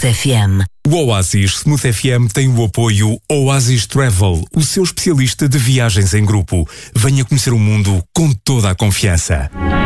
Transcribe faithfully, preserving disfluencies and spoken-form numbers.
F M. O Oasis Smooth F M tem o apoio Oasis Travel, o seu especialista de viagens em grupo. Venha conhecer o mundo com toda a confiança.